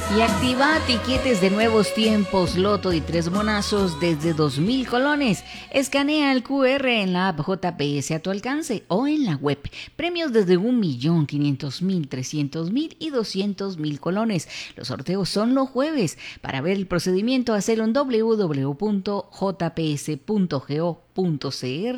Y activa tiquetes de nuevos tiempos, loto y 3 monazos desde 2.000 colones. Escanea el QR en la app JPS a tu alcance o en la web. Premios desde 1.500.000, 300.000 y 200.000 colones. Los sorteos son los jueves. Para ver el procedimiento, hacelo en www.jps.go.cr